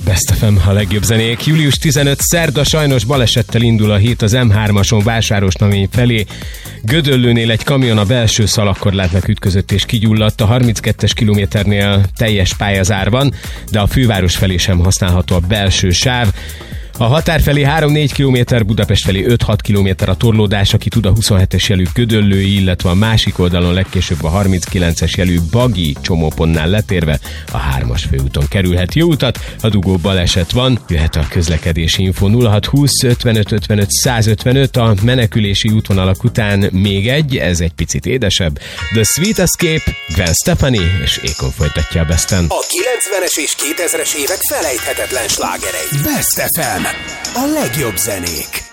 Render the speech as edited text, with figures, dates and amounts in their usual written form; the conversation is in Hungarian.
Best FM, a legjobb zenék. Július 15 szerda, sajnos balesettel indul a hét az M3-ason Vásárosnamény felé. Gödöllőnél egy kamion a belső szalagkorlátnak ütközött és kigyulladt. A 32-es kilométernél teljes pályazár van, de a főváros felé sem használható a belső sáv. A határ felé 3-4 km, Budapest felé 5-6 km a torlódás, aki tud a 27-es jelű Gödöllői, illetve a másik oldalon legkésőbb a 39-es jelű Bagi csomópontnál letérve a 3-as főúton kerülhet. Jó utat, a dugó baleset van, jöhet a közlekedési info 0620 55 55 155, a menekülési útvonalak után még egy, ez egy picit édesebb. The Sweet Escape, Gwen Stefani és Akon folytatja a Besten. A 90-es és 2000-es évek felejthetetlen slágerei. Best FM. A legjobb zenék.